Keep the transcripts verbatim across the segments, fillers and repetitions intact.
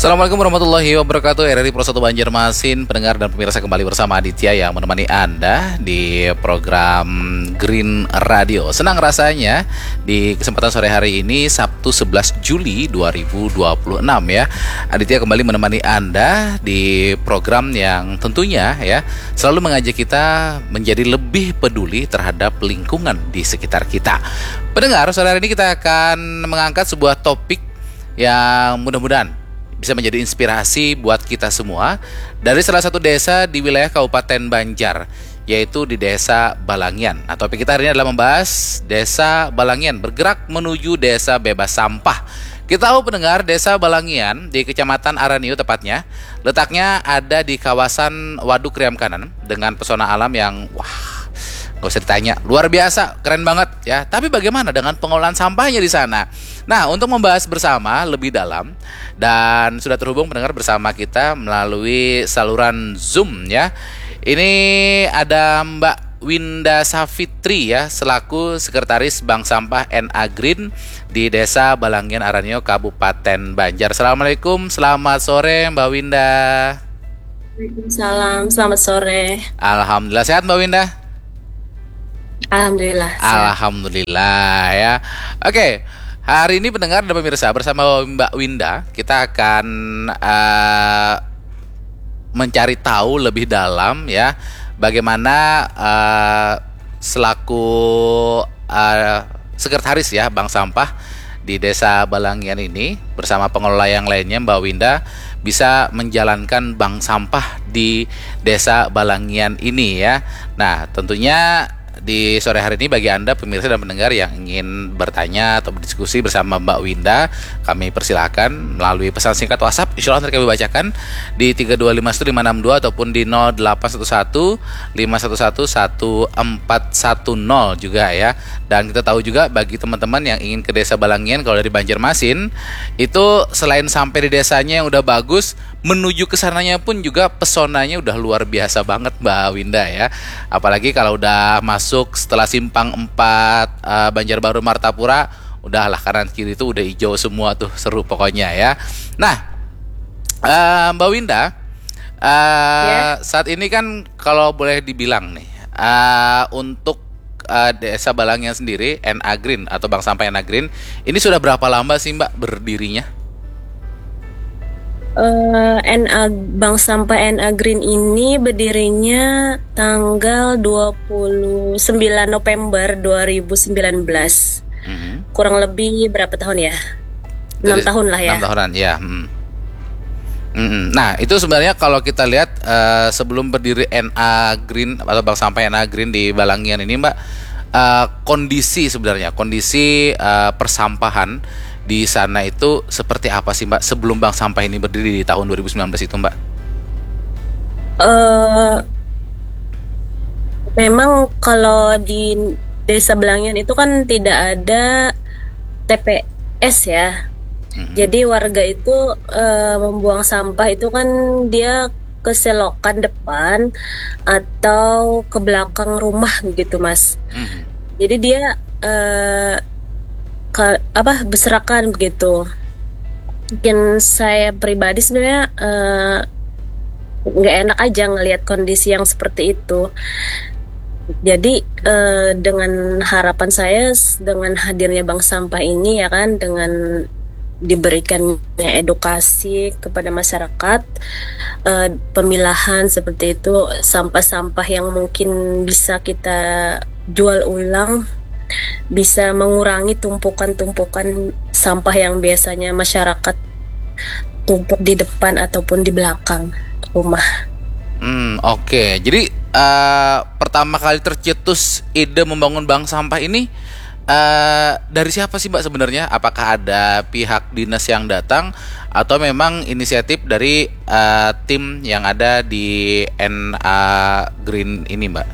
Assalamualaikum warahmatullahi wabarakatuh. R R I Pro satu Banjarmasin, pendengar dan pemirsa, kembali bersama Aditya yang menemani Anda di program Green Radio. Senang rasanya di kesempatan sore hari ini, Sabtu sebelas Juli dua ribu dua puluh enam ya. Aditya kembali menemani Anda di program yang tentunya ya selalu mengajak kita menjadi lebih peduli terhadap lingkungan di sekitar kita. Pendengar, sore hari ini kita akan mengangkat sebuah topik yang mudah-mudahan bisa menjadi inspirasi buat kita semua dari salah satu desa di wilayah Kabupaten Banjar, yaitu di Desa Balangian. Nah, topik kita hari ini adalah membahas Desa Balangian bergerak menuju desa bebas sampah. Kita tahu pendengar, Desa Balangian di Kecamatan Aranio tepatnya, letaknya ada di kawasan Waduk Riam Kanan dengan pesona alam yang wah, nggak usah ditanya, luar biasa, keren banget ya. Tapi bagaimana dengan pengelolaan sampahnya di sana? Nah, untuk membahas bersama lebih dalam dan sudah terhubung pendengar bersama kita melalui saluran Zoom ya. Ini ada Mbak Winda Safitri ya, selaku Sekretaris Bank Sampah N A Green di Desa Balangian Aranio, Kabupaten Banjar. Assalamualaikum, selamat sore Mbak Winda. Waalaikumsalam, selamat sore. Alhamdulillah, sehat Mbak Winda? Alhamdulillah. Alhamdulillah ya. Oke, hari ini pendengar dan pemirsa, bersama Mbak Winda kita akan uh, mencari tahu lebih dalam ya bagaimana uh, selaku uh, sekretaris ya Bank Sampah di Desa Balangian ini bersama pengelola yang lainnya, Mbak Winda bisa menjalankan bank sampah di Desa Balangian ini ya. Nah, tentunya di sore hari ini bagi Anda pemirsa dan pendengar yang ingin bertanya atau berdiskusi bersama Mbak Winda, kami persilahkan melalui pesan singkat WhatsApp, insya Allah nanti kami bacakan di tiga dua lima satu lima enam dua ataupun di nol delapan satu satu lima satu satu satu empat satu nol juga ya. Dan kita tahu juga bagi teman-teman yang ingin ke Desa Balangian, kalau dari Banjarmasin itu selain sampai di desanya yang udah bagus, menuju ke sananya pun juga pesonanya udah luar biasa banget Mbak Winda ya. Apalagi kalau udah masuk setelah simpang empat uh, Banjarbaru Martapura, udahlah kanan kiri itu udah hijau semua tuh, seru pokoknya ya. Nah, uh, Mbak Winda, uh, yeah. saat ini kan kalau boleh dibilang nih, uh, untuk uh, Desa Balangian sendiri, N A Green atau Bank Sampah N A Green ini sudah berapa lama sih Mbak berdirinya? Uh, N A Bank Sampah N A Green ini berdirinya tanggal dua puluh sembilan November dua ribu sembilan belas. Mm-hmm. Kurang lebih berapa tahun ya? enam tahun lah ya. enam tahunan ya. Hmm. Mm-hmm. Nah, itu sebenarnya kalau kita lihat uh, sebelum berdiri N A Green atau Bank Sampah N A Green di Balangian ini Mbak, uh, kondisi sebenarnya kondisi uh, persampahan di sana itu seperti apa sih Mbak sebelum bank sampah ini berdiri di tahun dua ribu sembilan belas itu Mbak? Uh, memang kalau di Desa Balangian itu kan tidak ada T P S ya. Mm-hmm. Jadi warga itu uh, membuang sampah itu kan dia ke selokan depan atau ke belakang rumah gitu Mas. Mm-hmm. Jadi dia uh, Ke, apa berserakan begitu. Mungkin saya pribadi sebenarnya nggak uh, enak aja ngelihat kondisi yang seperti itu. Jadi uh, dengan harapan saya dengan hadirnya bank sampah ini ya kan, dengan diberikannya edukasi kepada masyarakat, uh, pemilahan seperti itu, sampah-sampah yang mungkin bisa kita jual ulang, bisa mengurangi tumpukan-tumpukan sampah yang biasanya masyarakat tumpuk di depan ataupun di belakang rumah. Hmm, oke. Okay. Jadi uh, pertama kali tercetus ide membangun bank sampah ini uh, dari siapa sih Mbak sebenarnya? Apakah ada pihak dinas yang datang atau memang inisiatif dari uh, tim yang ada di N A Green ini Mbak?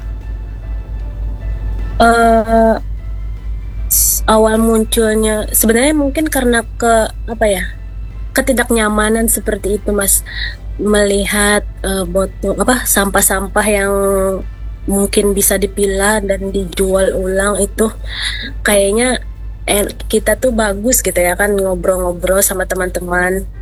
Uh, awal munculnya sebenarnya mungkin karena ke apa ya ketidaknyamanan seperti itu Mas, melihat uh, botol apa sampah-sampah yang mungkin bisa dipilah dan dijual ulang itu kayaknya eh, kita tuh bagus gitu ya kan, ngobrol-ngobrol sama teman-teman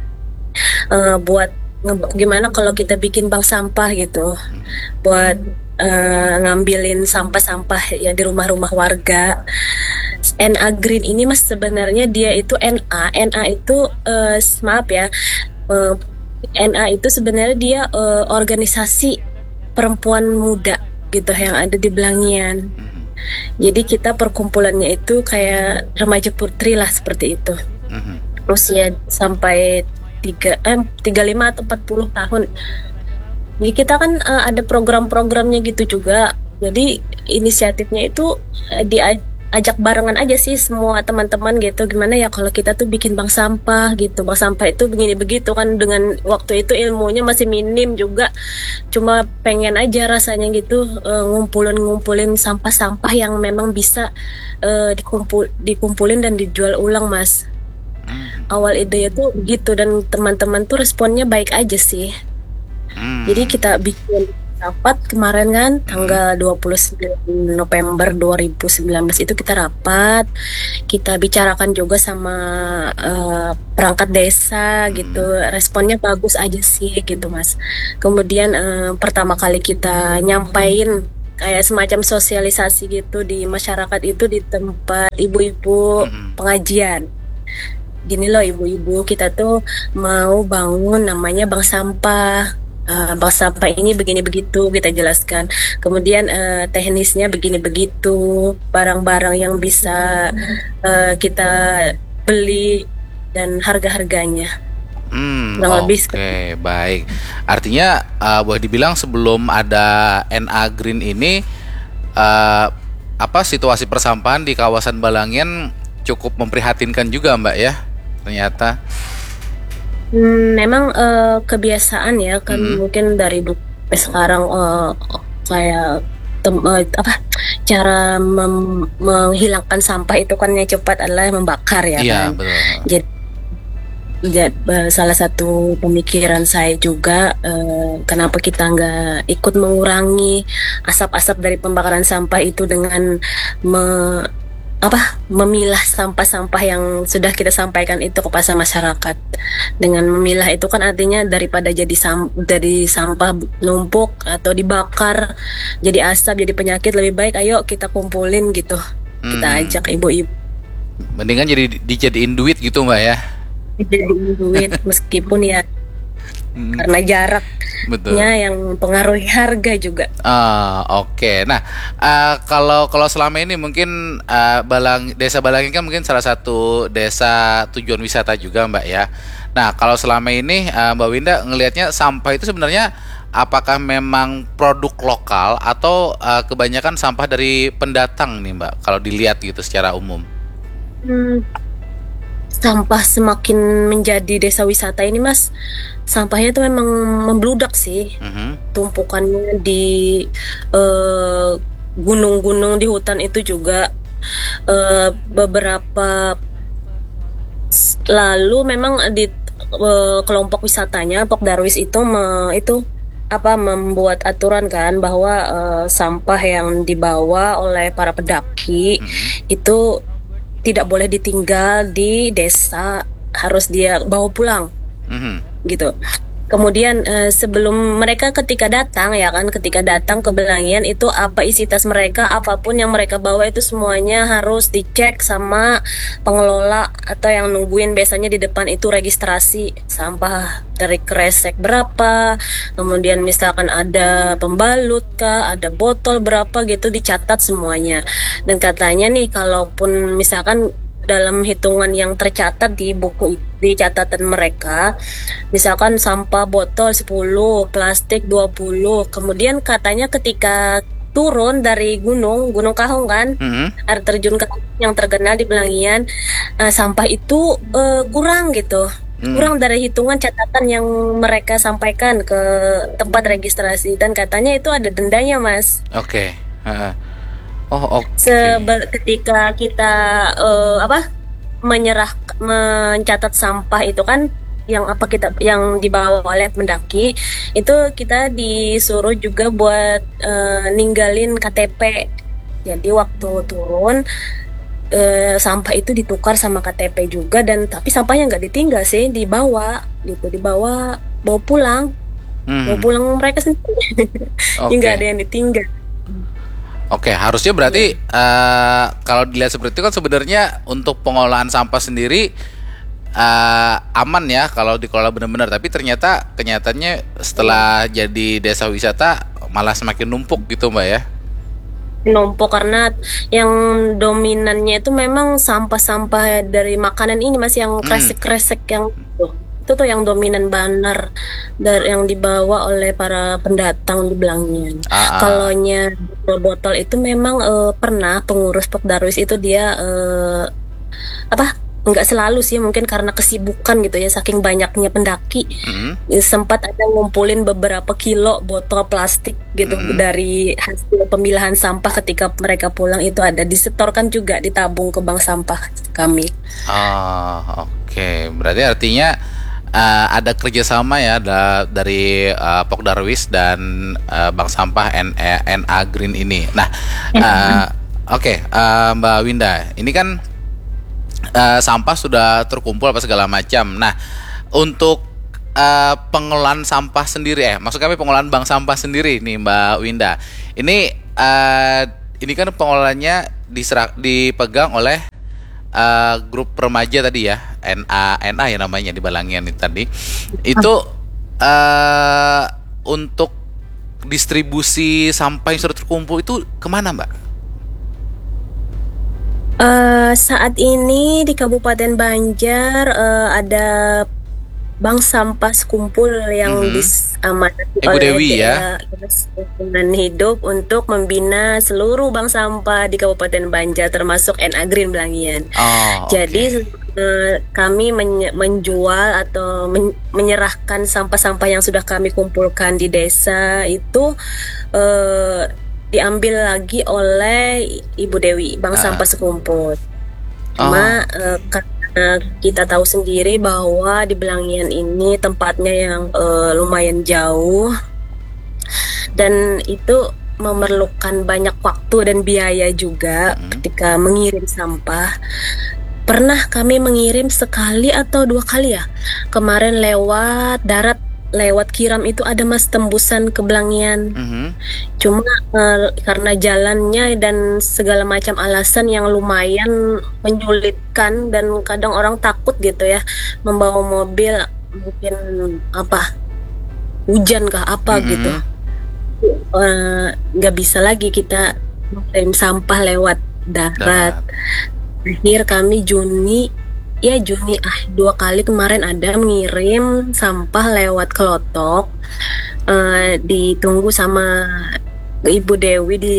uh, buat nge- gimana kalau kita bikin bank sampah gitu, buat uh, ngambilin sampah-sampah yang di rumah-rumah warga. N A Green ini mas sebenarnya dia itu N A, N A itu uh, maaf ya, uh, N A itu sebenarnya dia uh, organisasi perempuan muda gitu yang ada di Belangian. Jadi kita perkumpulannya itu kayak remaja putri lah seperti itu. Usia sampai tiga eh tiga puluh lima atau empat puluh tahun. Jadi kita kan uh, ada program-programnya gitu juga. Jadi inisiatifnya itu uh, diajak barengan aja sih semua teman-teman gitu. Gimana ya kalau kita tuh bikin bank sampah gitu. Bank sampah itu begini begitu kan, dengan waktu itu ilmunya masih minim juga. Cuma pengen aja rasanya gitu uh, ngumpulin-ngumpulin sampah-sampah yang memang bisa uh, dikumpul dikumpulin dan dijual ulang, Mas. Awal ide itu gitu, dan teman-teman tuh responnya baik aja sih. Hmm. Jadi kita bikin rapat kemarin kan tanggal dua puluh sembilan November dua ribu sembilan belas itu kita rapat, kita bicarakan juga sama uh, perangkat desa gitu. Responnya bagus aja sih gitu Mas. Kemudian uh, pertama kali kita nyampain kayak semacam sosialisasi gitu di masyarakat itu di tempat ibu-ibu pengajian. Gini loh ibu-ibu, kita tuh mau bangun namanya bank sampah. Uh, bank sampah ini begini begitu kita jelaskan. Kemudian uh, teknisnya begini begitu, barang-barang yang bisa uh, kita beli dan harga-harganya. Hmm, Oke, okay, baik. Artinya uh, boleh dibilang sebelum ada N A Green ini, uh, apa situasi persampahan di kawasan Balangian cukup memprihatinkan juga, Mbak ya? Ternyata. Hmm, memang uh, kebiasaan ya kan, hmm. mungkin dari dulu sampai sekarang uh, kayak tem- uh, apa cara mem- menghilangkan sampah itu kan yang cepat adalah membakar ya, iya, kan. Betul. Jadi, jadi uh, salah satu pemikiran saya juga uh, kenapa kita nggak ikut mengurangi asap-asap dari pembakaran sampah itu dengan me- apa memilah sampah-sampah yang sudah kita sampaikan itu kepada masyarakat. Dengan memilah itu kan artinya daripada jadi sam dari sampah numpuk atau dibakar jadi asap jadi penyakit, lebih baik ayo kita kumpulin gitu. Hmm. Kita ajak ibu-ibu. Mendingan jadi dijadiin duit gitu Mbak ya. Dijadiin duit meskipun ya Hmm. karena jaraknya yang mempengaruhi harga juga. Ah, oke. Okay. Nah, uh, kalau kalau selama ini mungkin uh, Balang Desa Balangin kan mungkin salah satu desa tujuan wisata juga, Mbak ya. Nah, kalau selama ini uh, Mbak Winda ngelihatnya sampah itu sebenarnya apakah memang produk lokal atau uh, kebanyakan sampah dari pendatang nih, Mbak? Kalau dilihat gitu secara umum. Hmm. Sampah semakin menjadi desa wisata ini Mas, sampahnya itu memang membludak sih. Uh-huh. Tumpukannya di uh, gunung-gunung di hutan itu juga uh, beberapa lalu memang di uh, kelompok wisatanya Pok Darwis itu me, itu apa membuat aturan kan bahwa uh, sampah yang dibawa oleh para pendaki uh-huh. itu tidak boleh ditinggal di desa, harus dia bawa pulang, mm-hmm. gitu. Kemudian eh, sebelum mereka ketika datang ya kan, ketika datang ke Belangian itu apa isi tas mereka, apapun yang mereka bawa itu semuanya harus dicek sama pengelola atau yang nungguin biasanya di depan itu registrasi sampah dari kresek berapa, kemudian misalkan ada pembalut kah, ada botol berapa gitu dicatat semuanya. Dan katanya nih kalaupun misalkan dalam hitungan yang tercatat di buku di catatan mereka, misalkan sampah botol sepuluh, plastik dua puluh, kemudian katanya ketika turun dari gunung Gunung Kahong kan, mm-hmm. air terjun yang terkenal di Belangian, uh, sampah itu uh, kurang gitu, mm. kurang dari hitungan catatan yang mereka sampaikan ke tempat registrasi, dan katanya itu ada dendanya Mas. Oke. Okay. Uh. Oh, oke. Okay. Sebe- ketika kita uh, apa menyerah mencatat sampah itu kan yang apa kita yang dibawa oleh pendaki itu kita disuruh juga buat uh, ninggalin K T P. Jadi waktu turun eh, sampah itu ditukar sama K T P juga, dan tapi sampahnya nggak ditinggal sih, dibawa gitu, dibawa bawa pulang, bawa Hmm. pulang mereka sendiri. Jadi nggak ada Oke. yang ditinggal. Oke, harusnya berarti eh, kalau dilihat seperti itu kan sebenarnya untuk pengolahan sampah sendiri eh, aman ya kalau dikelola benar-benar. Tapi ternyata kenyataannya setelah jadi desa wisata malah semakin numpuk gitu Mbak ya. Numpuk karena yang dominannya itu memang sampah-sampah dari makanan ini, Mas, yang Hmm. kresek-kresek yang itu. Itu tuh yang dominan banner dari yang dibawa oleh para pendatang di Belangyan. Ah, ah. Kalaunya botol itu memang eh, pernah pengurus Pok Darwis itu dia eh, apa nggak selalu sih, mungkin karena kesibukan gitu ya, saking banyaknya pendaki Hmm. eh, sempat ada ngumpulin beberapa kilo botol plastik gitu Hmm. dari hasil pemilahan sampah. Ketika mereka pulang itu ada disetorkan juga, ditabung ke bank sampah kami. Oh, oke. Berarti artinya eh, ada kerjasama ya da- dari eh, Pok Darwis dan eh, Bank Sampah N- eh, N A Green ini. Nah, eh, oke, eh, Mbak Winda, ini kan eh, sampah sudah terkumpul apa segala macam. Nah, untuk eh, pengelolaan sampah sendiri, eh, maksud kami pengelolaan bank sampah sendiri nih, Mbak Winda. Ini eh, ini kan pengelolaannya diserah, dipegang oleh eh, grup remaja tadi ya, N A N A ya namanya di Balangian itu tadi. Itu eh untuk distribusi sampah yang sudah terkumpul itu kemana, Mbak? Eh, saat ini di Kabupaten Banjar eh, ada bank sampah sekumpul yang Mhm. diamanati Ibu oleh Dewi ya. D E A Dinas Lingkungan Hidup untuk membina seluruh bank sampah di Kabupaten Banjar termasuk N A Green Belangian. Oh, oke. Jadi eh, kami menye- menjual atau men- menyerahkan sampah-sampah yang sudah kami kumpulkan di desa itu eh, diambil lagi oleh Ibu Dewi, bank Ah, sampah sekumpul. oh, Cuma eh, karena kita tahu sendiri bahwa di Belangian ini tempatnya yang eh, lumayan jauh, dan itu memerlukan banyak waktu dan biaya juga mm, ketika mengirim sampah. Pernah kami mengirim sekali atau dua kali ya. Kemarin lewat darat, lewat Kiram itu ada, Mas, tembusan ke Belangian. mhm. Cuma eh, karena jalannya dan segala macam alasan yang lumayan menyulitkan, dan kadang orang takut gitu ya membawa mobil, mungkin apa, hujan kah apa gitu. Mhm. Eh, nggak bisa lagi kita mengirim sampah lewat darat. Darat. Akhir kami Juni, ya Juni ah dua kali kemarin ada mengirim sampah lewat Kelotok. Eh, ditunggu sama Ibu Dewi di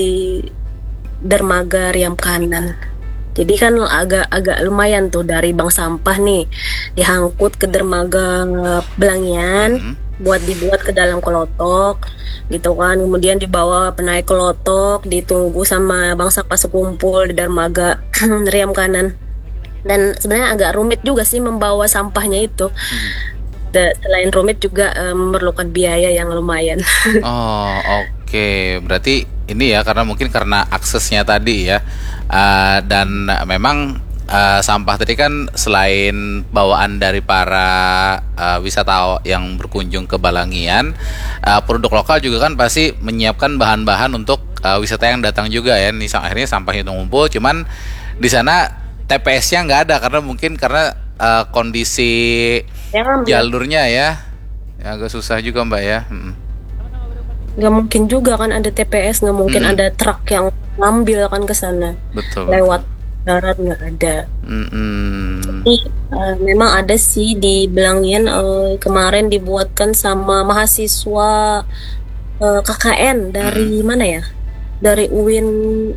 dermaga Riam Kanan. Jadi kan agak-agak lumayan tuh dari bank sampah nih dihangkut ke dermaga Belangian Mhm. buat dibuat ke dalam kelotok gitu kan. Kemudian dibawa penaik kelotok, ditunggu sama bank sampah sekumpul di dermaga Riam Kanan. Dan sebenarnya agak rumit juga sih membawa sampahnya itu. Mhm. Da- selain rumit juga eh, memerlukan biaya yang lumayan. Oh, oke. Berarti ini ya karena mungkin karena aksesnya tadi ya. Eh, dan memang eh, sampah tadi kan selain bawaan dari para eh, wisatawan yang berkunjung ke Balangian, eh, produk lokal juga kan pasti menyiapkan bahan-bahan untuk eh, wisata yang datang juga ya. Nih sa- akhirnya sampahnya itu ngumpul, cuman di sana T P S-nya nggak ada karena mungkin karena eh, kondisi Ya, jalurnya ya. Ya, agak susah juga Mbak ya. Mm. nggak mungkin juga kan ada T P S, nggak mungkin Mm-mm. ada truk yang ngambil kan ke sana. Betul betul. Lewat darat nggak ada. Mm-mm. Tapi eh, memang ada sih di Belangian, eh, kemarin dibuatkan sama mahasiswa eh, K K N dari Mm-mm. mana ya? Dari U I N,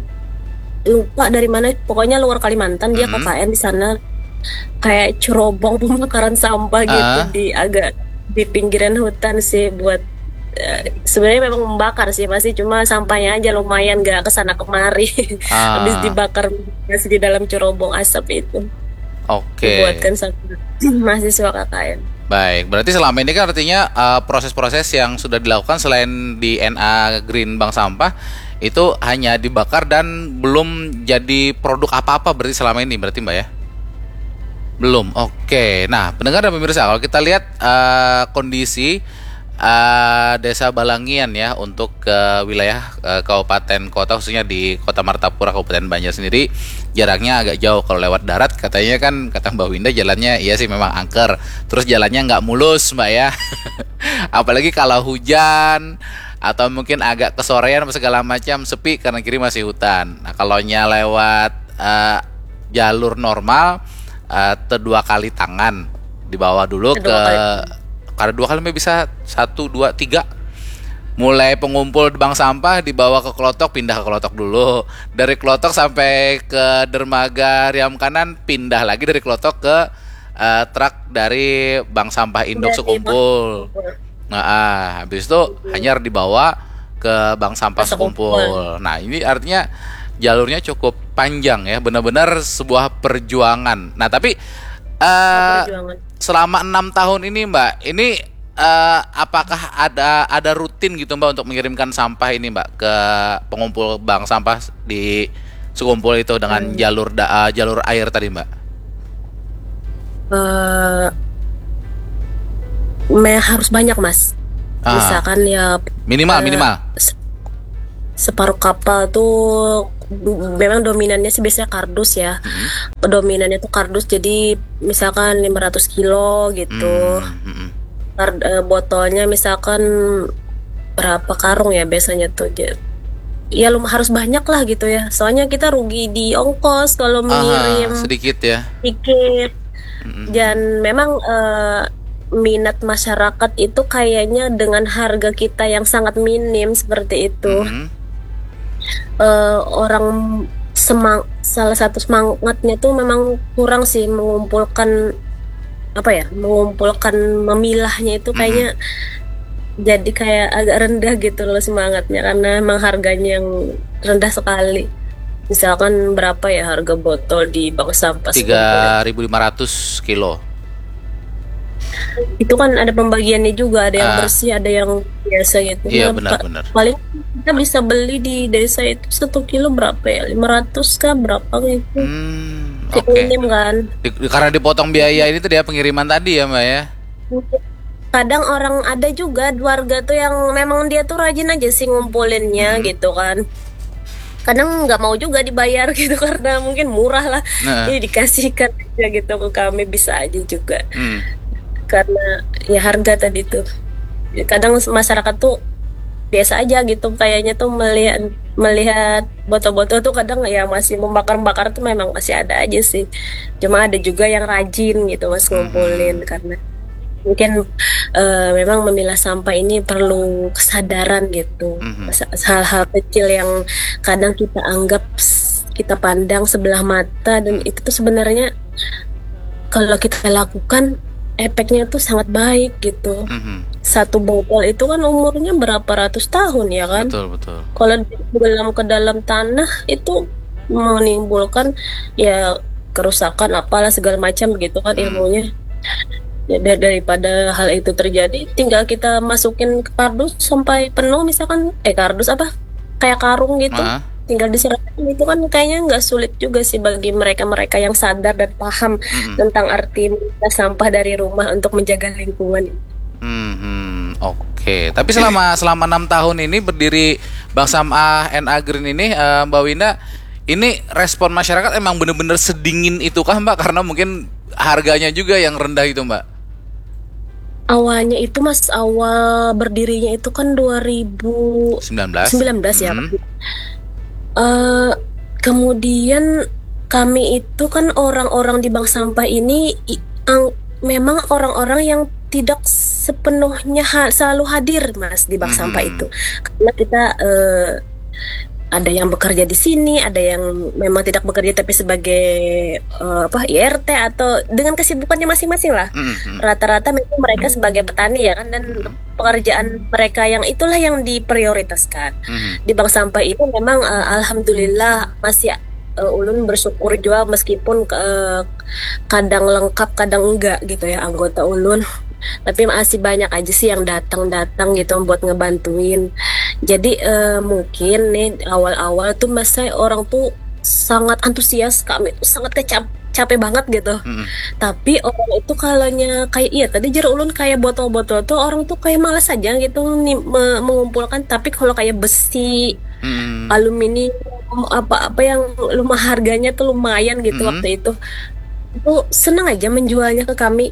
lupa dari mana. Pokoknya luar Kalimantan, dia Mm-mm. K K N di sana. Kayak cerobong pembakaran sampah gitu Ah, di agak di pinggiran hutan sih, buat eh, sebenarnya memang membakar sih pasti, cuma sampahnya aja lumayan gak kesana kemari. Habis ah, dibakar masih di dalam cerobong asap itu, oke. dibuatkan sama mahasiswa K K N. Baik, berarti selama ini kan artinya eh, proses-proses yang sudah dilakukan selain di N A Green Bank Sampah, itu hanya dibakar dan belum jadi produk apa-apa berarti selama ini berarti Mbak ya? Belum. Oke. Nah, pendengar dan pemirsa, kalau kita lihat uh, kondisi uh, Desa Balangian ya untuk ke wilayah uh, kabupaten kota, khususnya di Kota Martapura Kabupaten Banjar sendiri, jaraknya agak jauh. Kalau lewat darat katanya kan kata Mbak Winda jalannya iya sih memang angker, terus jalannya nggak mulus Mbak ya. Apalagi kalau hujan atau mungkin agak kesorean segala macam, sepi karena kiri masih hutan. Nah, kalau nya lewat uh, jalur normal, uh, kedua kali tangan dibawa dulu kedua ke kali. Karena dua kali bisa satu dua tiga. Mulai pengumpul bank sampah dibawa ke Klotok, pindah ke Klotok dulu. Dari Klotok sampai ke dermaga Riam Kanan, pindah lagi dari Klotok ke uh, truk dari bank sampah Indok Sekumpul. Nah, ah, habis itu hanya dibawa ke bank sampah Sekumpul. Nah, ini artinya jalurnya cukup panjang ya, benar-benar sebuah perjuangan. Nah, tapi uh, selama enam tahun ini, Mbak, ini uh, apakah ada ada rutin gitu, Mbak, untuk mengirimkan sampah ini, Mbak, ke pengumpul bank sampah di Sekumpul itu dengan hmm. jalur da, uh, jalur air tadi, Mbak? Uh... Me harus banyak mas, ah. misalkan ya minimal uh, minimal separuh kapal tuh memang dominannya sih biasanya kardus ya, hmm. dominannya tuh kardus, jadi misalkan lima ratus kilo gitu, hmm. Kard, uh, botolnya misalkan berapa karung ya biasanya tuh, ya lu harus banyak lah gitu ya, soalnya kita rugi di ongkos kalau mengirim sedikit ya, sedikit, hmm. dan memang uh, minat masyarakat itu kayaknya dengan harga kita yang sangat minim seperti itu, mm-hmm. uh, orang semang salah satu semangatnya tuh memang kurang sih mengumpulkan apa ya mengumpulkan memilahnya itu kayaknya mm-hmm. jadi kayak agak rendah gitu loh semangatnya, karena memang harganya yang rendah sekali. Misalkan berapa ya harga botol di bank sampah? tiga ribu lima ratus kilo. Itu kan ada pembagiannya juga, ada yang ah. bersih, ada yang biasa gitu. Iya, benar-benar. Paling kita bisa beli di desa itu satu kilo berapa ya? lima ratus kah berapa gitu. Hmm, oke. Okay. Minim kan. Di, karena dipotong biaya ini tuh dia pengiriman tadi ya, Mbak ya. Kadang orang ada juga warga tuh yang memang dia tuh rajin aja sih ngumpulinnya hmm. gitu kan. Kadang nggak mau juga dibayar gitu karena mungkin murah lah. Nah. Jadi dikasihkan aja gitu ke kami, bisa aja juga. Hmm. Karena ya harga tadi tuh, kadang masyarakat tuh biasa aja gitu kayaknya tuh melihat melihat botol-botol tuh kadang ya masih membakar-bakar tuh memang masih ada aja sih, cuma ada juga yang rajin gitu mas ngumpulin, mm-hmm. karena mungkin uh, memang memilah sampah ini perlu kesadaran gitu, mm-hmm. hal-hal kecil yang kadang kita anggap kita pandang sebelah mata, dan itu tuh sebenarnya kalau kita lakukan efeknya tuh sangat baik gitu. Mm-hmm. Satu botol itu kan umurnya berapa ratus tahun ya kan? Betul, betul. Kalau dalam ke dalam tanah itu menimbulkan ya kerusakan apalah segala macam begitu kan, mm. ilmunya. Ya, daripada hal itu terjadi, tinggal kita masukin ke kardus sampai penuh misalkan, eh kardus apa? Kayak karung gitu. Uh-huh. Tinggal diserahkan, itu kan kayaknya nggak sulit juga sih bagi mereka-mereka yang sadar dan paham mm-hmm. tentang arti sampah dari rumah untuk menjaga lingkungan. Mm-hmm. Oke, okay. Tapi selama selama enam tahun ini berdiri Bank Sampah N A Green ini, uh, Mbak Winda, ini respon masyarakat emang benar-benar sedingin itukah Mbak? Karena mungkin harganya juga yang rendah itu Mbak. Awalnya itu mas, awal berdirinya itu kan dua ribu sembilan belas ya. Mm-hmm. Uh, kemudian kami itu kan orang-orang di bank sampah ini ang, memang orang-orang yang tidak sepenuhnya ha, selalu hadir mas di bank mm-hmm. sampah itu, karena kita uh, ada yang bekerja di sini, ada yang memang tidak bekerja tapi sebagai uh, apa I R T atau dengan kesibukannya masing-masing lah. Mm-hmm. Rata-rata memang mereka sebagai petani ya kan, dan pekerjaan mereka yang itulah yang diprioritaskan. Mm-hmm. Di bank sampah itu memang uh, alhamdulillah masih uh, ulun bersyukur juga meskipun uh, kadang lengkap kadang enggak gitu ya anggota ulun. Tapi masih banyak aja sih yang datang-datang gitu buat ngebantuin. Jadi eh, mungkin nih awal-awal tuh masa orang tuh sangat antusias, kami tuh sangat kecap capek banget gitu. Mm-mm. Tapi orang itu kalaunya kayak iya tadi Jero Ulun kayak botol-botol tuh orang tuh kayak malas aja gitu nih, me- mengumpulkan. Tapi kalau kayak besi, Mm-mm. aluminium, apa-apa yang lumah harganya tuh lumayan gitu Mm-mm. waktu itu. Itu senang aja menjualnya ke kami.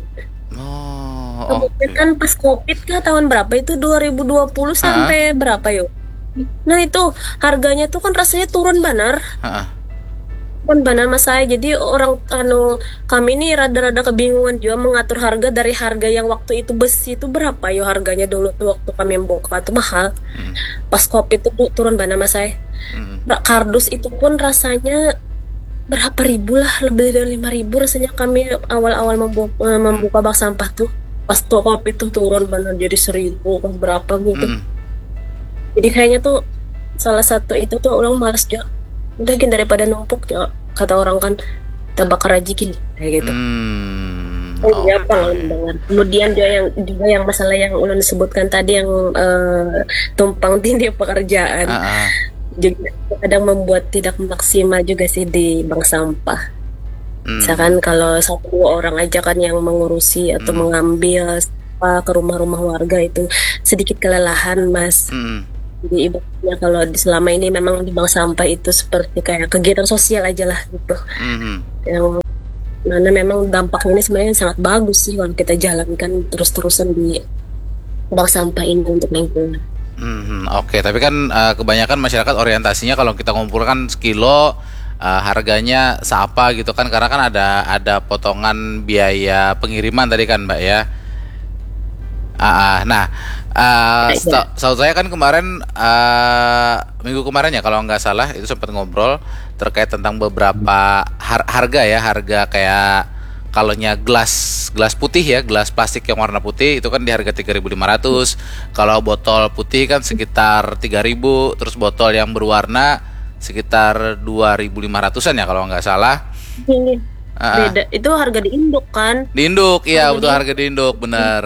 Oh, Kemudian oke. kan pas COVID kan tahun berapa itu dua ribu dua puluh Ah, sampai berapa yuk? Nah itu harganya tuh kan rasanya turun benar, ah, turun benar mas saya. Jadi orang anu kami ini rada-rada kebingungan juga mengatur harga dari harga yang waktu itu besi itu berapa yo harganya dulu tuh waktu kami buka tuh mahal. mm-mm. Pas COVID itu tuh turun benar mas saya. Mm-mm. Ra- Kardus itu pun rasanya berapa ribu lah, lebih dari lima ribu rasanya kami awal-awal membuka, membuka bak sampah tuh. Pas tuh COVID itu turun benar jadi seribu pas berapa gitu. Mm-mm. Jadi kayaknya tuh salah satu itu tuh orang malas juga. Udah gini daripada numpuk ya kata orang kan kita bakar aja gini kayak gitu. Hmm, Oh iya apa oke. ulun dengar. Kemudian juga yang juga yang masalah yang ulun sebutkan tadi yang eh, tumpang tindih pekerjaan Ah, ah. juga kadang membuat tidak maksimal juga sih di bank sampah. Misalkan Mm, kalau satu dua orang aja kan yang mengurusi atau mm, mengambil sampah ke rumah-rumah warga itu sedikit kelelahan, Mas. mm, Jadi ibaratnya kalau di selama ini memang di bank sampah itu seperti kayak kegiatan sosial aja lah gitu. mm, Yang mana memang dampaknya ini sebenarnya sangat bagus sih kalau kita jalankan terus-terusan di bank sampah ini untuk lingkungan. mm. Oke, tapi kan eh, kebanyakan masyarakat orientasinya kalau kita ngumpulkan sekilo eh, harganya seapa gitu kan karena kan ada ada potongan biaya pengiriman tadi kan Mbak ya. Ah, ah. Nah, eh, Nah, ya. seta- setahu saya kan kemarin eh, minggu kemarin ya kalau nggak salah itu sempat ngobrol terkait tentang beberapa har- harga ya harga kayak kalaunya gelas gelas putih ya gelas plastik yang warna putih itu kan di harga tiga ribu lima ratus. Kalau botol putih kan sekitar tiga ribu, terus botol yang berwarna sekitar dua ribu lima ratusan ya kalau nggak salah. Ini Ah, ah. beda. Itu harga di induk kan? Di induk, iya Harga di betul harga di induk bener.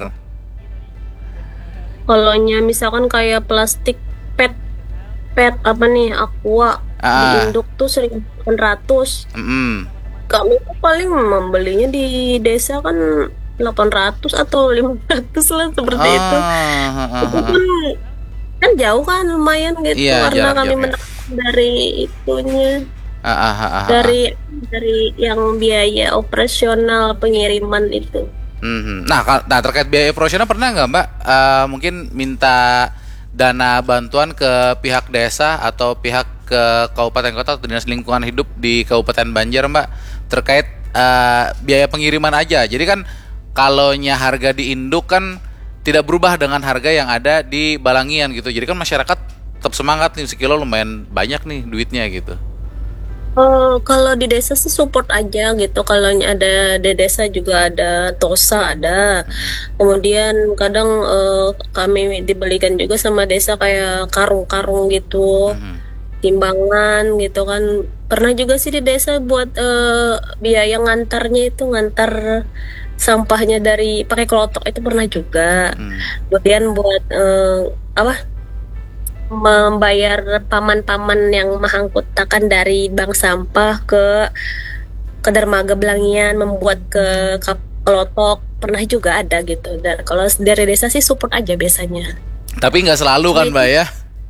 Kalau misalkan kayak plastik pet pet apa nih aqua di Ah, ah. induk tuh seribu delapan ratus. Mm-mm. Kami tuh paling membelinya di desa kan delapan ratus atau lima ratus lah seperti itu. Ah, ah, Itu ah, pun ah. kan jauh kan lumayan gitu Iya, karena kami jarak-jaraknya. mendapat dari itunya Ah, ah, ah, ah, ah. dari dari yang biaya operasional pengiriman itu. Mhm. Nah, kal- nah terkait biaya operasional pernah nggak Mbak eh, mungkin minta dana bantuan ke pihak desa atau pihak ke kabupaten kota atau dinas lingkungan hidup di Kabupaten Banjar Mbak terkait eh, biaya pengiriman aja. Jadi kan kalaunya harga di induk kan tidak berubah dengan harga yang ada di Balangian gitu. Jadi kan masyarakat tetap semangat nih sekilo lumayan banyak nih duitnya gitu. Oh, kalau di desa sih support aja gitu. Kalau ada di desa juga ada tosa ada. Kemudian kadang eh, kami dibelikan juga sama desa kayak karung-karung gitu, Mhm. timbangan gitu kan. Pernah juga sih di desa buat eh, biaya ngantarnya itu ngantar sampahnya dari pakai kelotok itu pernah juga. Hmm. Kemudian buat eh, apa? Membayar paman-paman yang mengangkutakan dari bank sampah ke ke dermaga Belangian membuat ke kap kelotok pernah juga ada gitu. Dan kalau dari desa sih support aja biasanya. Tapi nggak selalu kan Jadi Mbak ya?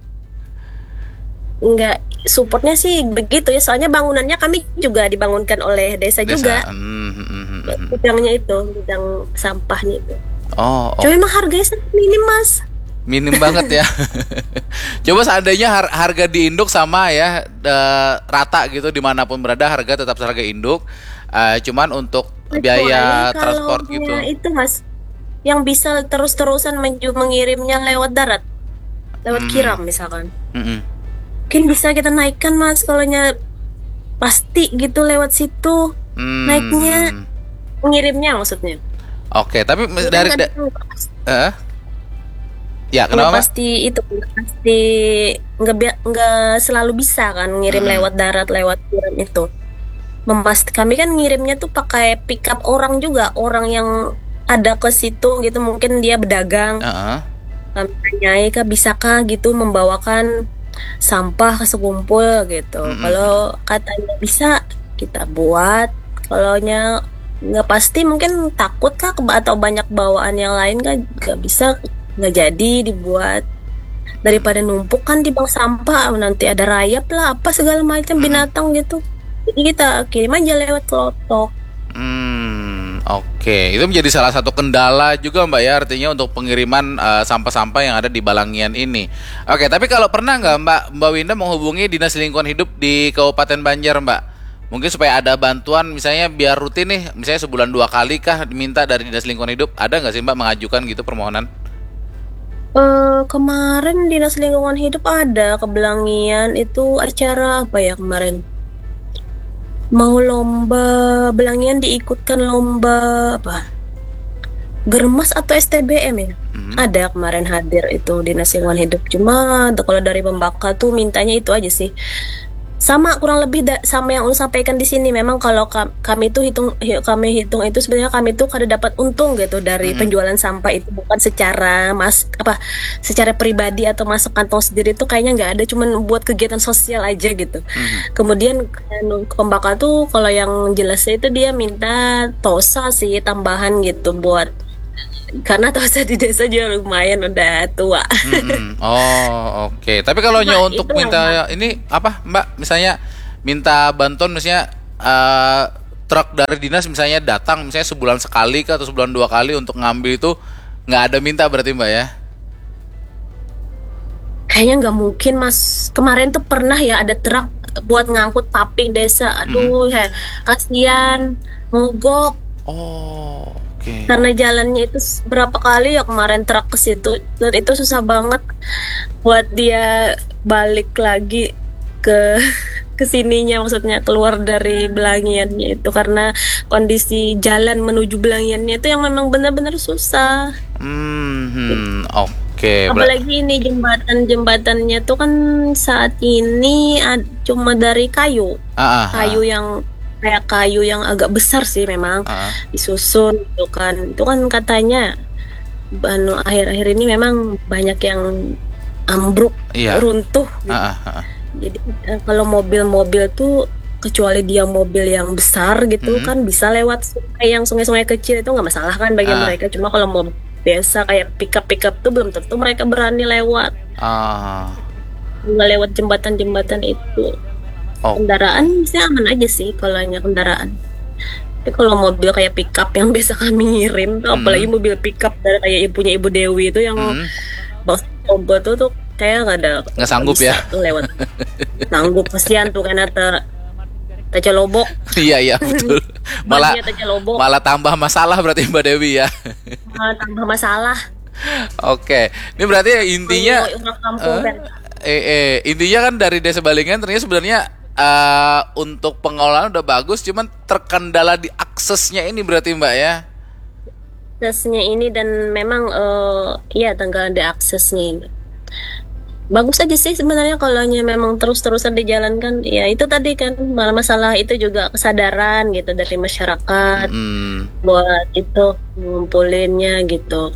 nggak supportnya sih begitu ya. Soalnya bangunannya kami juga dibangunkan oleh desa juga. Desa. Hmm, hmm, hmm, hmm, hmm. Bidangnya itu, bidang sampahnya itu. Oh, Cuma oke. emang harganya sangat minim mas. Minim banget ya. Coba seandainya har- harga di induk sama ya eh, rata gitu dimanapun berada harga tetap harga induk. Eh, cuman untuk Kecuali biaya kalau transport gitu. itu mas, yang bisa terus-terusan menju mengirimnya lewat darat, lewat Mhm, kiram misalkan. mhm, Mungkin bisa kita naikkan mas, kalau pasti gitu lewat situ naiknya hmm. mengirimnya maksudnya. Oke, tapi Ini kan dari kadang da- nggak pasti, eh, ya nggak kenapa Mbak? pasti itu nggak pasti nggak bi- nggak selalu bisa kan ngirim Mhm, lewat darat lewat kirim itu. Memasti kami kan ngirimnya tuh pakai pick up orang juga, orang yang ada ke situ gitu mungkin dia berdagang. heeh. Kami tanyai kak bisakah gitu membawakan sampah ke sekumpul gitu. Mm-mm. Kalau katanya bisa, kita buat. Kalau nya nggak pasti mungkin takut kak atau banyak bawaan yang lain kan nggak bisa, nggak jadi dibuat. Daripada numpuk kan di bank sampah nanti ada rayap lah apa segala macam Mm-mm. binatang gitu. Jadi kita kirim aja lewat kelotok. Hmm, oke. Itu menjadi salah satu kendala juga Mbak ya, artinya untuk pengiriman eh, sampah-sampah yang ada di Balangian ini. Oke, tapi kalau pernah nggak Mbak Mbak Winda menghubungi Dinas Lingkungan Hidup di Kabupaten Banjar Mbak? Mungkin supaya ada bantuan misalnya biar rutin nih, misalnya sebulan dua kali kah diminta dari Dinas Lingkungan Hidup? Ada nggak sih Mbak mengajukan gitu permohonan? Eh, kemarin Dinas Lingkungan Hidup ada ke Belangian itu acara apa ya kemarin? Mau lomba Belangian diikutkan lomba apa? Germas atau S T B M ya? Mhm. Ada kemarin hadir itu Dinas Lingkungan Hidup. Cuma kalau dari pembakar tuh mintanya itu aja sih. Sama kurang lebih da- sama yang lu sampaikan di sini. Memang kalau ka- kami tuh hitung hi- kami hitung itu sebenarnya kami tuh kada dapat untung gitu dari Mhm. penjualan sampah itu, bukan secara mas apa secara pribadi atau masuk kantong sendiri tuh kayaknya nggak ada, cuman buat kegiatan sosial aja gitu. Mhm. Kemudian anu, pembakar tuh kalau yang jelasnya itu dia minta tosa sih tambahan gitu buat, karena tosa di desa juga lumayan udah tua. Mhm. Oh, oke. Tapi kalau Cuma hanya untuk itu yang minta ini apa, Mbak? Misalnya minta bantuan misalnya eh, truk dari dinas misalnya datang misalnya sebulan sekali kah atau sebulan dua kali untuk ngambil itu nggak ada minta berarti Mbak ya? kayaknya nggak mungkin mas. Kemarin tuh pernah ya ada truk buat ngangkut paping desa. Mhm. Aduh ya kasihan, mogok Oh, oke. karena jalannya itu s- berapa kali ya kemarin truk ke situ, dan itu susah banget buat dia balik lagi ke ke sininya, maksudnya keluar dari Belangiannya itu karena kondisi jalan menuju Belangiannya itu yang memang benar-benar susah. Hmm, oke. Ber- Apalagi ini jembatan-jembatannya tuh kan saat ini ad- cuma dari kayu. ah, ah, Kayu ah, yang kayak kayu yang agak besar sih memang ah. disusun gitu kan. Itu kan katanya anu akhir-akhir ini memang banyak yang ambruk, Iya. runtuh gitu. Ah, ah, ah. Jadi eh, kalau mobil-mobil tuh kecuali dia mobil yang besar gitu Mhm. kan bisa lewat sungai, yang sungai-sungai kecil itu nggak masalah kan bagi Ah, mereka. Cuma kalau mobil biasa kayak pickup-pickup tuh belum tentu mereka berani lewat, ah. nggak lewat jembatan-jembatan itu. Oh. Kendaraan sih aman aja sih kalau hanya kendaraan. Tapi kalau mobil kayak pickup yang biasa kami ngirim tuh, apalagi Mhm. mobil pickup dari kayak ibunya Ibu Dewi itu yang Mhm. bawa tombol tuh tuh kayak nggak ada, Nggak nggak sanggup bisa ya? tuh lewat. Sanggup kasihan tuh karena ter tercelobok, Iya, iya betul. Malah bannya tercelobok, malah tambah masalah berarti Mbak Dewi ya. malah tambah masalah. Oke, ini berarti ya intinya Kalau orang kampung eh, kan eh, eh, intinya kan dari Desa Balingan ternyata sebenarnya eh, untuk pengelolaan udah bagus, cuman terkendala di aksesnya ini berarti Mbak ya. aksesnya ini, dan memang eh iya tanggal ada aksesnya ini. Bagus aja sih sebenarnya kalau hanya memang terus-terusan dijalankan. Ya itu tadi kan malah masalah itu juga kesadaran gitu dari masyarakat Hmm, buat itu ngumpulinnya gitu.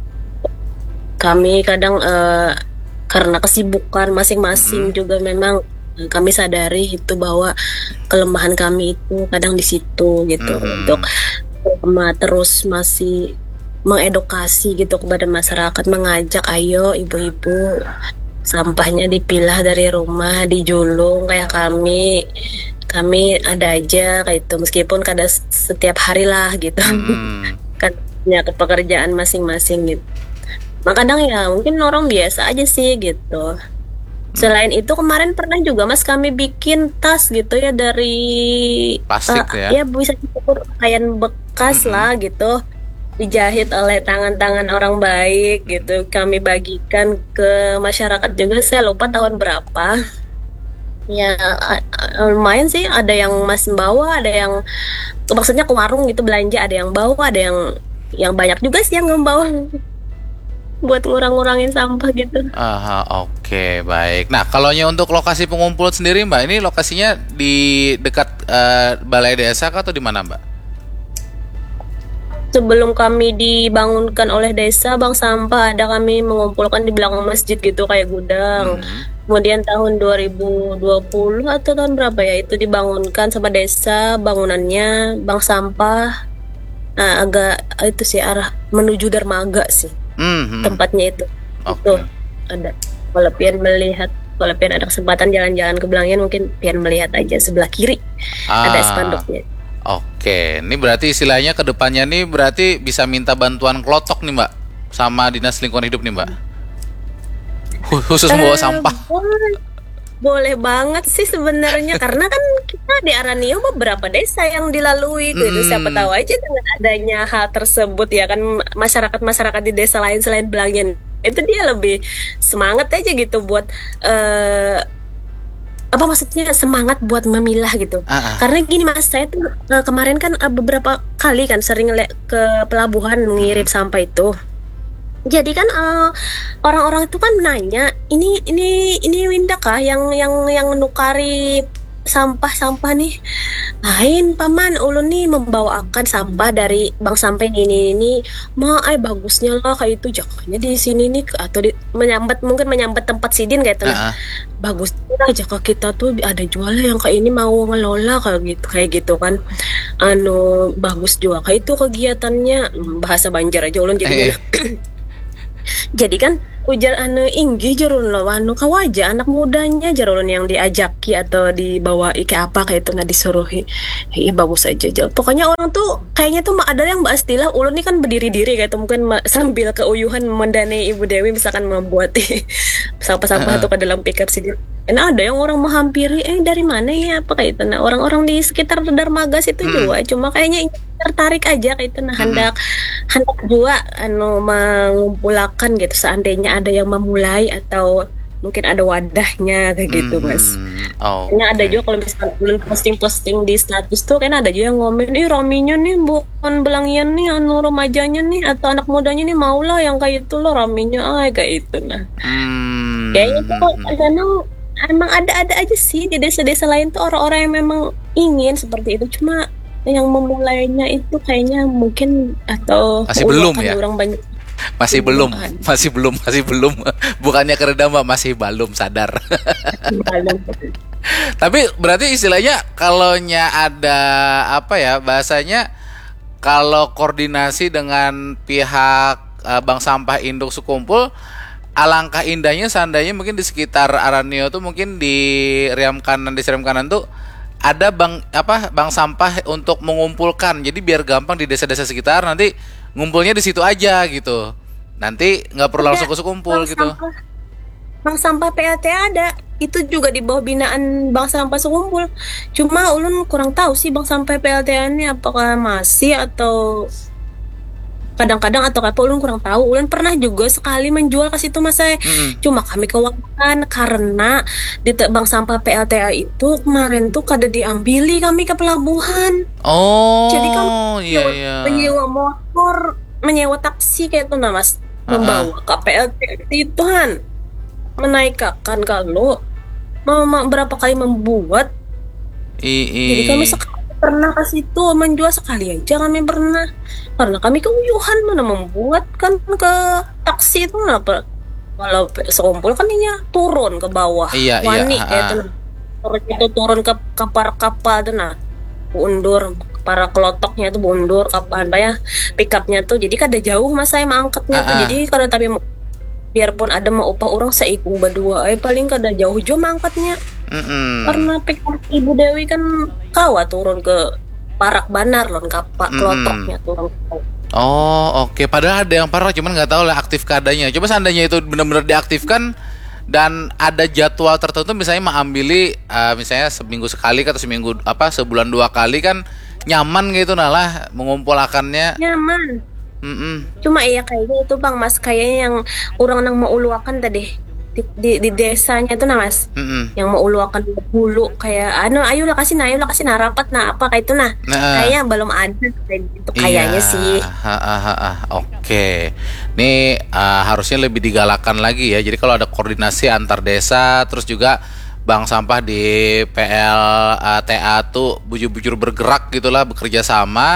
Kami kadang eh, karena kesibukan masing-masing mm-mm, juga memang eh, kami sadari itu bahwa kelemahan kami itu kadang di situ gitu, untuk mhm, ma- terus masih mengedukasi gitu kepada masyarakat, mengajak ayo ibu-ibu sampahnya dipilah dari rumah, dijulung kayak kami. Kami ada aja kayak itu meskipun kada s- setiap hari lah gitu. mhm, Kan punya pekerjaan masing-masing gitu. Maka kadang ya mungkin orang biasa aja sih gitu. Selain itu kemarin pernah juga Mas kami bikin tas gitu ya dari plastik eh, tuh ya. ya bisa diukur pakaian bekas Mhm, lah gitu, dijahit oleh tangan-tangan orang baik gitu. Kami bagikan ke masyarakat juga, saya lupa tahun berapa. Ya a- a- lumayan sih, ada yang masih bawa, ada yang maksudnya ke warung gitu belanja, ada yang bawa, ada yang yang banyak juga sih yang membawa buat ngurang-ngurangin sampah gitu. aha, oke baik. Nah, kalau untuk lokasi pengumpulan sendiri Mbak, ini lokasinya di dekat eh, balai desa kah atau di mana Mbak? sebelum kami dibangunkan oleh desa bank sampah, ada kami mengumpulkan di belakang masjid gitu kayak gudang. Hmm. Kemudian tahun dua ribu dua puluh atau tahun berapa ya itu dibangunkan sama desa bangunannya bank sampah. Nah, agak itu sih arah menuju dermaga sih Hmm. tempatnya itu. Itu Oke. ada. Kalau pian melihat, kalau pian ada kesempatan jalan-jalan ke Belangyan mungkin pian melihat aja sebelah kiri ada Ah, spanduknya. oke. Ini berarti istilahnya ke depannya nih berarti bisa minta bantuan klotok nih Mbak sama Dinas Lingkungan Hidup nih Mbak. Hu- Khusus membawa Eh, sampah. boleh, boleh banget sih sebenarnya karena kan kita di Aranio beberapa desa yang dilalui gitu. Siapa Hmm. tahu aja dengan adanya hal tersebut ya kan masyarakat-masyarakat di desa lain selain Belangyan itu dia lebih semangat aja gitu buat eh apa maksudnya semangat buat memilah gitu. Ah, ah. Karena gini Mas, saya tuh eh, kemarin kan eh, beberapa kali kan sering le- ke pelabuhan mengirim sampah itu. Jadi kan eh, orang-orang itu kan nanya, ini ini ini Winda kah yang yang yang nukari sampah-sampah nih? Lain paman, ulun nih membawakan sampah dari bank sampah ini ini, ini. Ma, ay bagusnya lah kayak itu jakanya di sini nih atau di, menyambat mungkin menyambat tempat sidin kayak itu. Ah, ah. Bagus lah jaka kita tuh ada jualnya yang kayak ini mau ngelola kayak gitu kayak gitu kan. Anu bagus juga kayak itu kegiatannya. Hmm, bahasa Banjar aja ulun jadi Eh, jadi kan ujar anu inggi jarun lo anu kawaja anak mudanya jarun yang diajaki atau dibawa ke apa kayak itu nggak disuruhi iya bagus aja Jal. Pokoknya orang tuh kayaknya tuh ada yang mbak istilah ulun ini kan berdiri diri kayak itu mungkin ma- sambil keuyuhan mendanai Ibu Dewi misalkan membuat sampah-sampah itu ke dalam pickup sih. Nah ada yang orang menghampiri eh dari mana ya apa kayak itu nah orang-orang di sekitar dermaga situ juga cuma kayaknya tertarik aja kayak itu nah hendak hendak juga anu mengumpulkan gitu seandainya ada yang memulai atau mungkin ada wadahnya kayak gitu Mas. hmm, Kayaknya ada oke. juga kalau misalnya belum posting-posting di status tuh kan ada juga yang ngomen ih raminya nih bukan Belangyan nih anu remajanya nih atau anak mudanya nih mau lah yang kayak itu loh raminya ay kayak itu nah. Hmm. Kayaknya tuh kadang emang ada-ada aja sih di desa-desa lain tuh orang-orang yang memang ingin seperti itu cuma yang memulainya itu kayaknya mungkin atau Masih belum ulukan ya? orang banyak Masih belum, bukan masih belum, masih belum. Bukannya kereda Mbak, masih belum sadar. dalam Tapi berarti istilahnya kalaunya ada apa ya bahasanya kalau koordinasi dengan pihak eh, Bank Sampah Induk Sekumpul alangkah indahnya seandainya mungkin di sekitar Aranio tuh mungkin di Riam kanan di Riam kanan tuh ada bank apa bank sampah untuk mengumpulkan jadi biar gampang di desa-desa sekitar nanti ngumpulnya di situ aja gitu nanti nggak perlu ada langsung ke Sekumpul bank gitu. sampah bank sampah P L T ada itu juga di bawah binaan bank sampah Sekumpul cuma ulun kurang tahu sih bank sampah P L T ini apakah masih atau kadang-kadang atau apa ulun kurang tahu ulun pernah juga sekali menjual ke situ mas saya Mm-mm. cuma kami kewalahan karena di te- bank sampah P L T A itu kemarin tuh kada diambili kami ke pelabuhan jadi kami Oh iya menyewa, iya. menyewa motor menyewa taksi kayak itu nah mas Ah, ah. membawa ke P L T A itu kan menaikkan kalau mau mau berapa kali membuat I, i. jadi kami sekali pernah ke situ menjual sekali aja kami pernah karena kami keuyuhan mana membuat kan ke taksi itu kenapa kalau sekumpul kan dia turun ke bawah Iya, iya, wani ha, kayak ha. itu turun itu turun ke kapal kapal tuh nah undur para kelotoknya tuh bundur kapan apa ya pickupnya tuh jadi kada jauh mas saya mangkatnya tuh Ah, ah. jadi kada tapi mau- biarpun ada mau upah orang seikung berdua eh paling kada jauh jo mangkatnya Mm-mm. karena pick-up Ibu Dewi kan kawa turun ke Parak Banar loh kapak Mm-mm. kelotoknya turun. Oh oke padahal ada yang parah cuman nggak tahu lah aktif keadaannya. Coba seandainya itu benar-benar diaktifkan dan ada jadwal tertentu misalnya mengambil misalnya seminggu sekali atau seminggu apa sebulan dua kali kan nyaman gitu nah lah mengumpulkannya. Nyaman. Mm-mm. Cuma iya kayaknya itu Bang Mas kayaknya yang orang nang mau uluakan tadi di, di, di desanya itu nah Mas Mm-mm. yang mau uluakan hulu kayak anu ayo lah kasih nah ayo lah kasih nah rapat nah apa kayak itu nah Nah, kayaknya belum ada kayak gitu kayaknya iya. sih. Ha, ha, ha, ha. Oke. Ini uh, harusnya lebih digalakan lagi ya. Jadi kalau ada koordinasi antar desa, terus juga bank sampah di P L T A tuh bujur-bujur bergerak gitulah bekerja sama.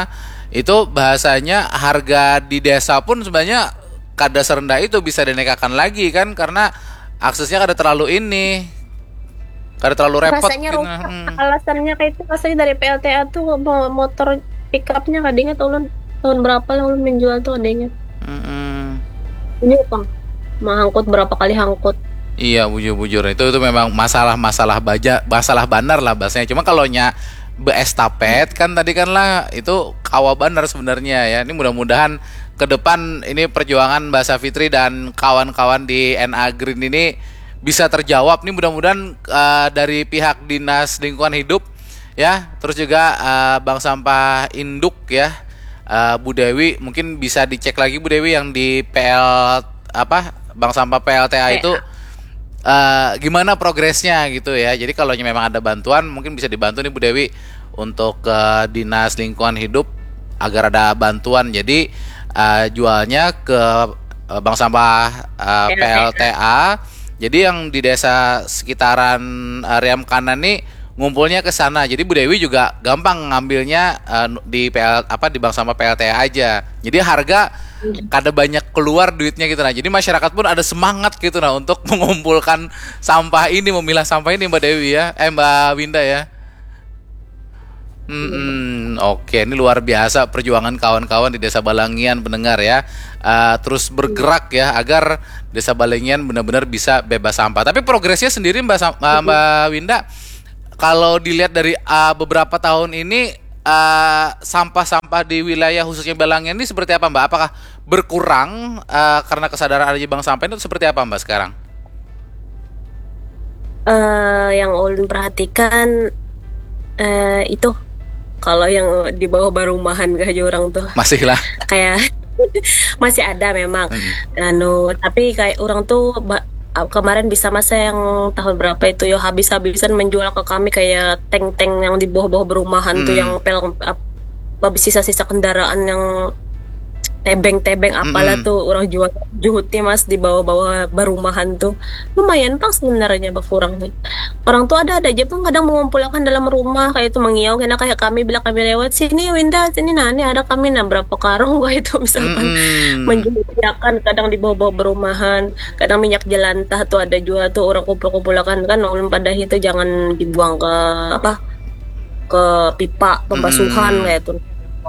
Itu bahasanya harga di desa pun sebenarnya kada serendah itu bisa dinekakan lagi kan, karena aksesnya kada terlalu ini, kada terlalu repot. Rasanya gitu. rusak. Hmm. Alasannya kayak itu rasanya dari P L T A tuh mo- motor pickupnya kadangnya tahun tahun berapa lah ulun menjual tuh adanya. Mm-mm. Ini bang, mengangkut berapa kali angkut. Iya, bujur-bujur itu itu memang masalah-masalah baja, masalah bandar lah bahasanya. Cuma kalau nya beestafet kan tadi kan lah itu kawa bandar sebenarnya ya. Ini mudah-mudahan ke depan ini perjuangan Mbak Safitri dan kawan-kawan di N A Green ini bisa terjawab nih, mudah-mudahan uh, dari pihak Dinas Lingkungan Hidup ya, terus juga uh, Bank Sampah Induk ya, uh, Bu Dewi mungkin bisa dicek lagi Bu Dewi yang di P L apa Bank Sampah P L T A itu uh, gimana progresnya gitu ya. Jadi kalau memang ada bantuan mungkin bisa dibantu nih Bu Dewi untuk uh, Dinas Lingkungan Hidup agar ada bantuan. Jadi uh, jualnya ke uh, Bank Sampah uh, P L T A. Jadi yang di desa sekitaran uh, Riam Kanan nih ngumpulnya ke sana. Jadi Bu Dewi juga gampang ngambilnya uh, di P L apa di Bank Sampah P L T A aja. Jadi harga kada banyak keluar duitnya gitu nah. Jadi masyarakat pun ada semangat gitu nah untuk mengumpulkan sampah ini, memilah sampah ini Mbak Dewi ya. Eh Mbak Winda ya. Hmm, oke, ini luar biasa perjuangan kawan-kawan di Desa Balangian pendengar ya. Uh, terus bergerak ya agar Desa Balangian benar-benar bisa bebas sampah. Tapi progresnya sendiri Mbak Sam- uh, Mbak Winda, kalau dilihat dari uh, beberapa tahun ini uh, sampah-sampah di wilayah khususnya Balangian ini seperti apa Mbak? Apakah berkurang uh, karena kesadaran adanya bank sampah itu seperti apa Mbak sekarang? Uh, yang ulun perhatikan uh, itu kalau yang di bawah barumahan gak aja orang tuh masih lah kayak masih ada memang. Hmm. Anu tapi kayak orang tuh ba- kemarin bisa masa yang tahun berapa itu yo habis-habisan menjual ke kami kayak tank-tank yang di bawah-bawah perumahan hmm. tuh yang pel apa sisa-sisa kendaraan yang tebeng-tebeng apalah hmm. tuh orang jual juhutnya mas di bawah-bawah barumahan tuh lumayan pang sebenarnya berkurang nih. Orang tuh ada ada aja pun kadang mengumpulkan dalam rumah kayak itu mengiau karena kayak kami bilang kami lewat sini Winda sini nani ada kami nah berapa karung kayak itu misalkan hmm. menjualkan kadang di bawah-bawah berumahan, kadang minyak jelantah tuh ada jual tuh orang kumpul-kumpulkan kan ulun pada itu jangan dibuang ke apa ke pipa pembasuhan hmm. kayak itu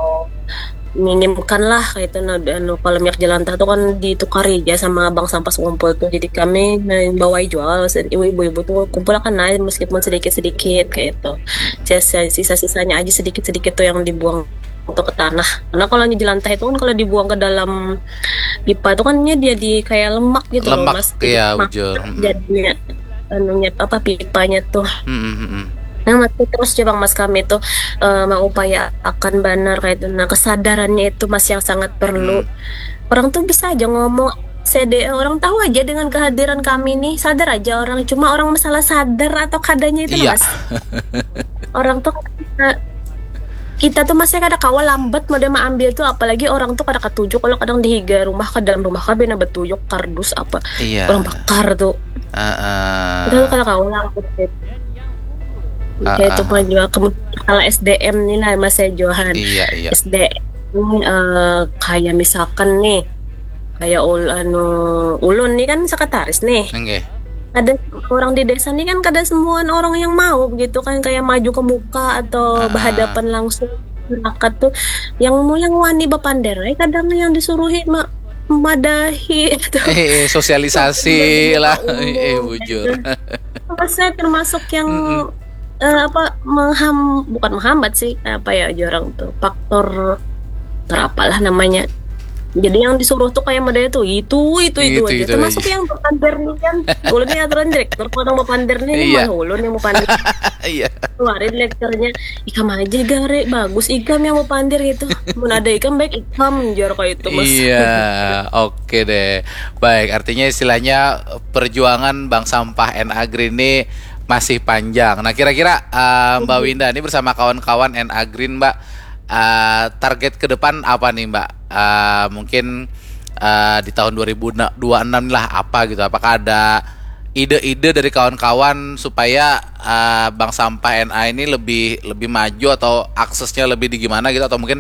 minimkan lah kayak itu nah anu kalau minyak jelantah tuh kan ditukari aja sama bank sampah ngumpul tuh jadi kami bawa jual ibu-ibu tuh kumpulkan aja meskipun sedikit-sedikit kayak itu sisa-sisanya aja sedikit-sedikit tuh yang dibuang untuk ke tanah karena kalau di jelantah itu kan kalau dibuang ke dalam pipa itu kan dia di kayak lemak gitu lemak, loh mas iya bujur jadinya anunya apa pipanya tuh hmm. Nah, masih terus coba mas kami tuh uh, mengupayakan benar kayak itu. Nah, kesadarannya itu mas yang sangat perlu. Hmm. Orang tuh bisa aja ngomong C D, orang tahu aja dengan kehadiran kami nih, sadar aja orang. Cuma orang masalah sadar atau kadanya itu iya. Mas. Orang tuh kita, kita tuh masih kada kawal lambat mau dia ambil tuh apalagi orang tuh kada ketujuk kalau kadang dihiga rumah ke dalam rumah kabeh betujuk kardus apa. Iya. Orang bakar tuh. Uh-uh. Itu kada kawal lambat. Uh, kayak itu uh, jual kalau S D M nih lah mas saya Johan iya, iya. S D M uh, kayak misalkan nih kayak ul, anu, ulun nih kan sekretaris nih okay. Ada orang di desa nih kan kada semua orang yang mau begitu kan kayak maju ke muka atau uh, berhadapan langsung masyarakat tuh yang mau yang wani bepanderai kadang yang disuruhin mak memadahi eh, sosialisasi lah eh bujur saya termasuk yang Uh, apa mengham bukan menghambat sih apa ya orang tuh faktor terapalah namanya jadi yang disuruh tuh kayak model tuh itu itu itu, itu aja itu termasuk aja. Yang berpander nih kan ulun ini aturan direktur kalau mau pander nih iya. Mah ulun yang mau pander iya keluarin lekturnya ikam aja gare bagus ikam yang mau pander itu mau ada ikam baik ikam jar kayak itu mas iya oke deh baik artinya istilahnya perjuangan bank sampah N A Green ini masih panjang. Nah kira-kira uh, Mbak Winda ini bersama kawan-kawan N A Green Mbak uh, target ke depan apa nih Mbak? Uh, mungkin uh, di tahun dua ribu dua puluh enam lah apa gitu? Apakah ada ide-ide dari kawan-kawan supaya uh, bank sampah N A ini lebih lebih maju atau aksesnya lebih di gimana gitu? Atau mungkin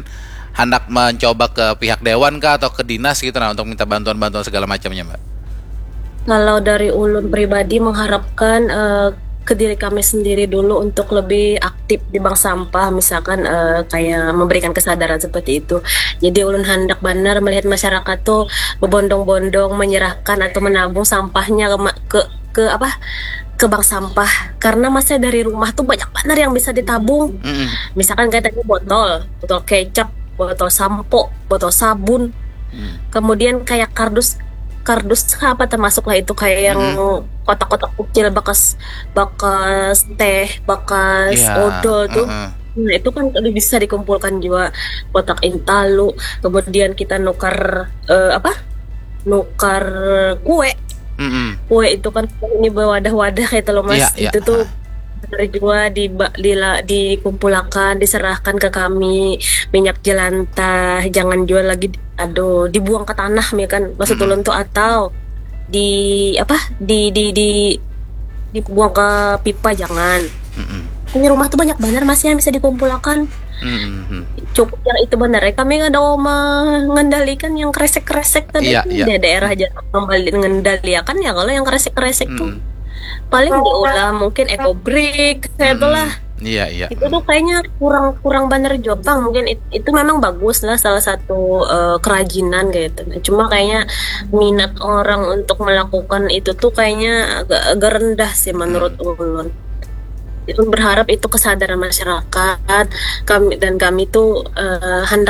hendak mencoba ke pihak dewan kah atau ke dinas gitu nah untuk minta bantuan-bantuan segala macamnya, Mbak? Kalau dari ulun pribadi mengharapkan uh, ke diri kami sendiri dulu untuk lebih aktif di bank sampah, misalkan uh, kayak memberikan kesadaran seperti itu. Jadi ulun hendak benar melihat masyarakat tuh berbondong-bondong menyerahkan atau menabung sampahnya ke ke, ke apa ke bank sampah, karena masa dari rumah tuh banyak banget yang bisa ditabung. Mm-mm. Misalkan kayak tadi botol botol kecap, botol sampo, botol sabun, Mm. kemudian kayak kardus kardus apa termasuk lah itu kayak yang Mm-mm. kotak-kotak kecil bekas bekas teh, bekas Iya, odol tuh. heeh. Nah itu kan udah bisa dikumpulkan juga kotak intalu, kemudian kita nukar eh, apa nukar kue. Mm-mm. Kue itu kan ini berwadah-wadah kayak loh Iya, mas, iya, itu tuh heeh. benar juga di, di, dikumpulkan, diserahkan ke kami. Minyak jelantah jangan jual lagi, aduh dibuang ke tanah ya kan maksud Mm-mm. ulun tuh, atau di apa di di di dibuang ke pipa, jangan. Mm-mm. Punya rumah tuh banyak banget masih yang bisa dikumpulkan. Mm-mm. Cukup yang itu benar ya, kami nggak ada mengendalikan yang kresek-kresek tadi Iya, tuh iya. di daerah aja mengendalikan ya. Kalau yang kresek-kresek tuh Mm-mm. paling diulah mungkin eco brick kayak itulah. Mm-mm. Iya, iya. Itu tuh kayaknya kurang kurang bener juga bang. Mungkin it- itu memang bagus lah, salah satu eh, kerajinan gitu. Nah, cuma kayaknya minat orang untuk melakukan itu tuh kayaknya agak, agak rendah sih menurut Mm. ulun. Itu berharap itu kesadaran masyarakat kami, dan kami tuh eh, hendak